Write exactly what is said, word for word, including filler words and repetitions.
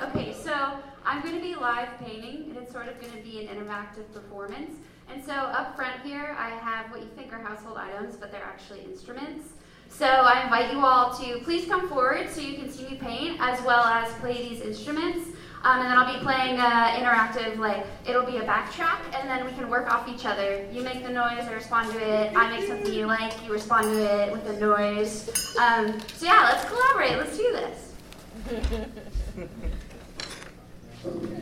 Yeah, okay, so I'm going to be live painting, and it's sort of going to be an interactive performance. And so up front here, I have what you think are household items, but they're actually instruments. So I invite you all to please come forward so you can see me paint, as well as play these instruments. Um, and then I'll be playing uh, interactive, like, it'll be a backtrack, and then we can work off each other. You make the noise, I respond to it. I make something you like, you respond to it with a noise. Um, so yeah, let's collaborate, let's do this.